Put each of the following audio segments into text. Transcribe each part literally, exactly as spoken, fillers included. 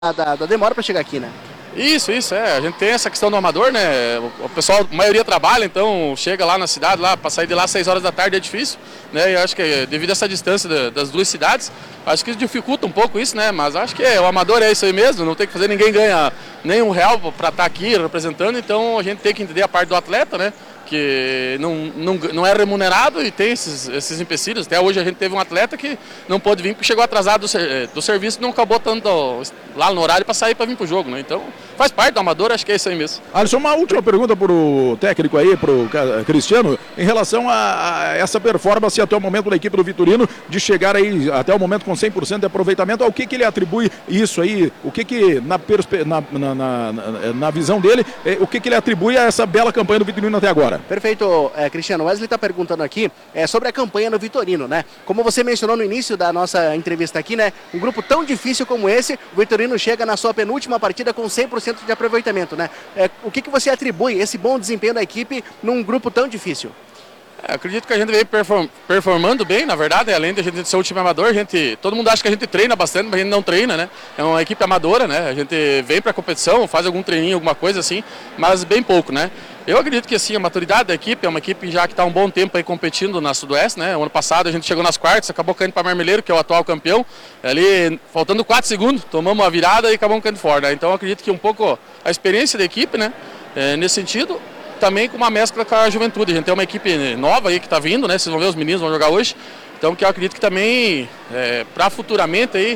da, da demora para chegar aqui, né? Isso, isso, é. A gente tem essa questão do amador, né? O pessoal, a maioria trabalha, então chega lá na cidade, lá para sair de lá às seis horas da tarde é difícil, né? E eu acho que devido a essa distância das duas cidades, acho que dificulta um pouco isso, né? Mas acho que o amador é isso aí mesmo, não tem que fazer, ninguém ganha nem um real para estar aqui representando, então a gente tem que entender a parte do atleta, né? Que não, não, não é remunerado e tem esses, esses empecilhos. Até hoje a gente teve um atleta que não pôde vir porque chegou atrasado do, do serviço e não acabou tanto lá no horário para sair para vir para o jogo, né? Então faz parte do amador, acho que é isso aí mesmo. Alisson, uma última pergunta para o técnico aí, para o Cristiano, em relação a, a essa performance até o momento da equipe do Vitorino, de chegar aí até o momento com cem por cento de aproveitamento, ao que, que ele atribui isso aí, o que que na, na, na, na, na visão dele, o que, que ele atribui a essa bela campanha do Vitorino até agora? Perfeito, é, Cristiano. Wesley está perguntando aqui é, sobre a campanha no Vitorino, né? Como você mencionou no início da nossa entrevista aqui, né? Um grupo tão difícil como esse, o Vitorino chega na sua penúltima partida com cem por cento de aproveitamento, né? É, o que, que você atribui esse bom desempenho da equipe num grupo tão difícil? É, acredito que a gente vem perform, performando bem, na verdade, além de a gente ser um time amador, a gente, todo mundo acha que a gente treina bastante, mas a gente não treina, né? É uma equipe amadora, né? A gente vem para a competição, faz algum treininho, alguma coisa assim, mas bem pouco, né? Eu acredito que assim, a maturidade da equipe é uma equipe já que está um bom tempo aí competindo na Sudoeste, né? O ano passado a gente chegou nas quartas, acabou caindo para Marmeleiro, que é o atual campeão. Ali, faltando quatro segundos, tomamos uma virada e acabamos caindo fora, né? Então eu acredito que um pouco a experiência da equipe, né? É, nesse sentido, também com uma mescla com a juventude. A gente tem uma equipe nova aí que está vindo, né? Vocês vão ver, os meninos vão jogar hoje. Então que eu acredito que também, é, para futuramente aí,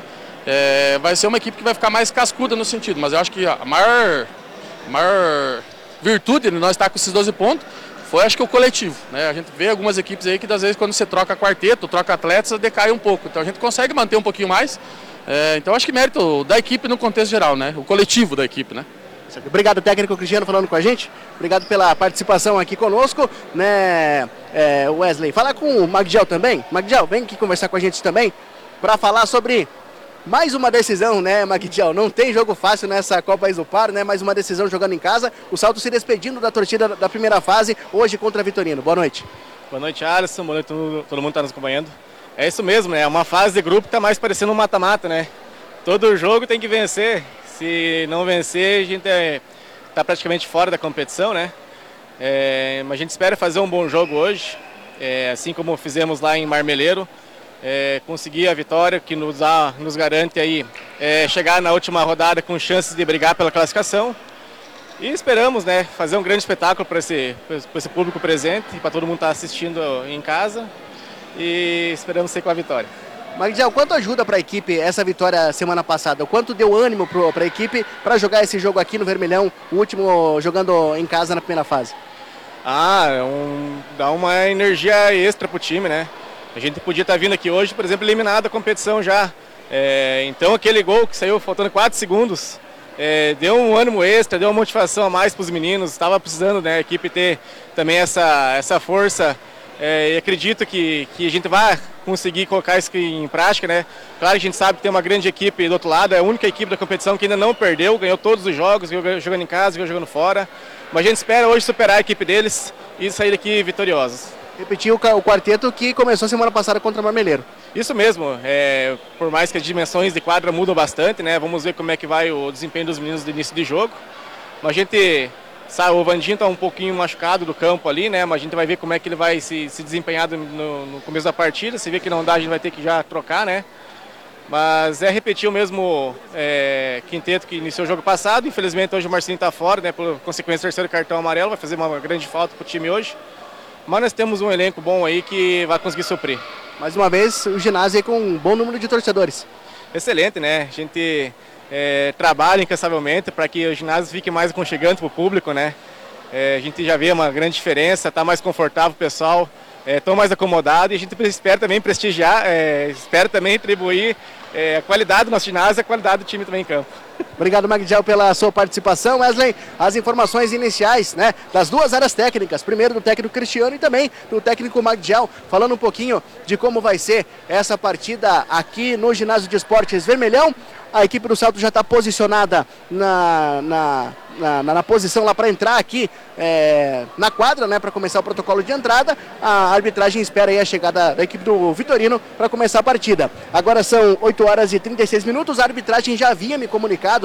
é, vai ser uma equipe que vai ficar mais cascuda no sentido. Mas eu acho que a maior, a maior virtude de nós estar com esses doze pontos foi, acho que, o coletivo, né? A gente vê algumas equipes aí que, às vezes, quando você troca quarteto, troca atletas, decai um pouco. Então a gente consegue manter um pouquinho mais. É, então acho que mérito da equipe no contexto geral, né? O coletivo da equipe, né? Obrigado, técnico Cristiano, falando com a gente. Obrigado pela participação aqui conosco, né, é, Wesley. Falar com o Magdiel também. Magdiel, vem aqui conversar com a gente também para falar sobre mais uma decisão, né, Magdiel? Não tem jogo fácil nessa Copa Isopar, né? Mais uma decisão jogando em casa. O Salto se despedindo da torcida da primeira fase, hoje contra a Vitorino. Boa noite. Boa noite, Alisson. Boa noite, todo, todo mundo está nos acompanhando. É isso mesmo, né? É uma fase de grupo que está mais parecendo um mata-mata, né? Todo jogo tem que vencer. Se não vencer, a gente está praticamente fora da competição, né? É, mas a gente espera fazer um bom jogo hoje, é, assim como fizemos lá em Marmeleiro, é, conseguir a vitória que nos, dá, nos garante aí, é, chegar na última rodada com chances de brigar pela classificação. E esperamos, né, fazer um grande espetáculo para esse, para esse público presente e para todo mundo estar assistindo em casa. E esperamos ser com a vitória. Magdiel, quanto ajuda para a equipe essa vitória semana passada? O quanto deu ânimo para a equipe para jogar esse jogo aqui no Vermelhão, o último jogando em casa na primeira fase? Ah, é um, dá uma energia extra para o time, né? A gente podia estar vindo aqui hoje, por exemplo, eliminado da competição já. É, então aquele gol que saiu faltando quatro segundos, é, deu um ânimo extra, deu uma motivação a mais para os meninos. Estava precisando, né, a equipe ter também essa, essa força. É, e acredito que, que a gente vai conseguir colocar isso em prática, né? Claro que a gente sabe que tem uma grande equipe do outro lado, é a única equipe da competição que ainda não perdeu, ganhou todos os jogos, jogando em casa, jogando fora. Mas a gente espera hoje superar a equipe deles e sair daqui vitoriosos. Repetiu o quarteto que começou semana passada contra o Marmeleiro. Isso mesmo, é, por mais que as dimensões de quadra mudam bastante, né? Vamos ver como é que vai o desempenho dos meninos do início de jogo. Mas a gente... Sabe, o Vandinho está um pouquinho machucado do campo ali, né? Mas a gente vai ver como é que ele vai se, se desempenhar no, no começo da partida. Se vê que não dá, a gente vai ter que já trocar, né? Mas é repetir o mesmo é, quinteto que iniciou o jogo passado. Infelizmente hoje o Marcinho está fora, né? Por consequência, terceiro cartão amarelo, vai fazer uma grande falta para o time hoje. Mas nós temos um elenco bom aí que vai conseguir suprir. Mais uma vez, o ginásio aí com um bom número de torcedores. Excelente, né? A gente... É, trabalha incansavelmente para que o ginásio fique mais aconchegante para o público, né? É, a gente já vê uma grande diferença, está mais confortável o pessoal, estão é, mais acomodado e a gente espera também prestigiar, é, espera também atribuir é, a qualidade do nosso ginásio e a qualidade do time também em campo. Obrigado, Magdiel, pela sua participação. Wesley, as informações iniciais, né, das duas áreas técnicas, primeiro do técnico Cristiano e também do técnico Magdiel, falando um pouquinho de como vai ser essa partida aqui no Ginásio de Esportes Vermelhão. A equipe do Salto já está posicionada na, na, na, na, na posição lá para entrar aqui é, na quadra, né, para começar o protocolo de entrada. A arbitragem espera aí a chegada da equipe do Vitorino para começar a partida. Agora são oito horas e trinta e seis minutos, a arbitragem já havia me comunicado